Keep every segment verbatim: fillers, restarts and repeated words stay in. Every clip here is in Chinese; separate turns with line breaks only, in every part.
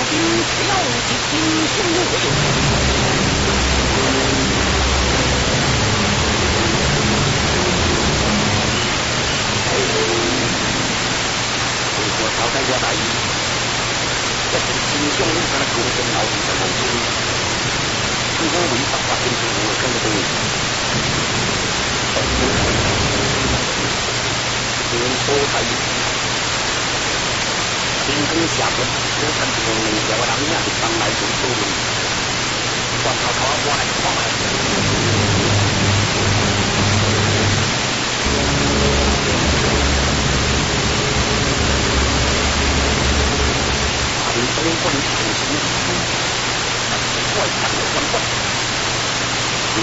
金挑起金胸会。为何交代我大意？这是金胸他的狗身老弟的梦境，是我为啥发现出我跟的东西？人所在。天空下个我看这个名叫让人上来就走路，管他他我来我来。暗中混出心机，但是怪看了关关。嗯，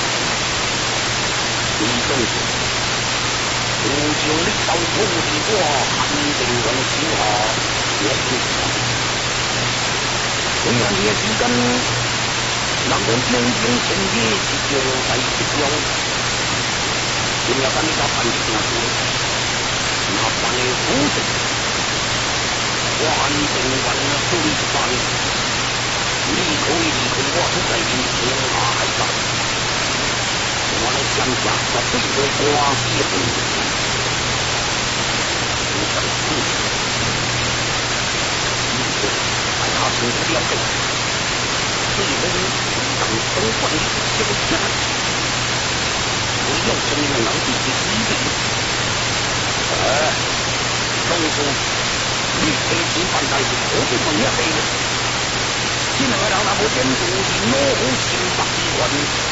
李东子，不久你到土地我肯定用心下。也不是，同样也是跟让人天经前野是就在一标，你要把你把反击拿出，那反的不是，完整完了对方，你可以离开我是在你天下海上，我来想想我对着瓜西红，你想不？他从不了解，所以我当东莞的小天，我要真能让自己死定。哎，总说你可以吃饭，但是我不能一辈子，只能让那么点注定落后刑法机关。